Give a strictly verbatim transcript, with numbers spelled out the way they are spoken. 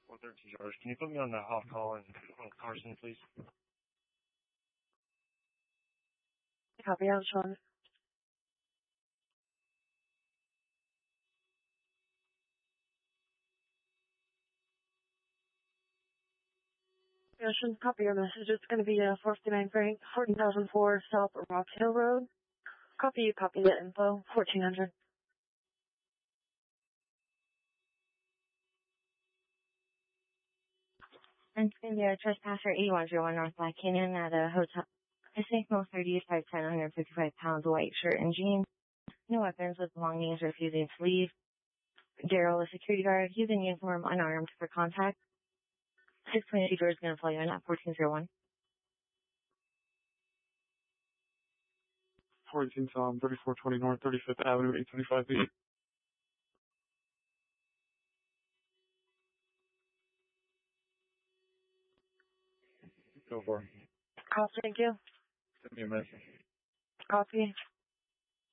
four thirteen George. Can you put me on the off call and on Carson, please? Copy out, Sean. Yeah, Sean, copy your message. It's going to be uh, four fifty-nine Frank, fourteen thousand four South Rock Hill Road. Copy you, copy the info, fourteen hundred. And it's going to be a trespasser eighty-one oh one North Black Canyon at a hotel. I think most thirty, five ten, one hundred fifty-five pounds, white shirt and jeans. No weapons with belongings, refusing to leave. Daryl, a security guard, he's in uniform, unarmed for contact. six twenty-two George is going to fly you in at fourteen oh one. fourteen Tom, thirty-four twenty North, thirty-fifth Avenue, eight twenty-five B. Go for it. Copy, thank you. Send me a message. Copy.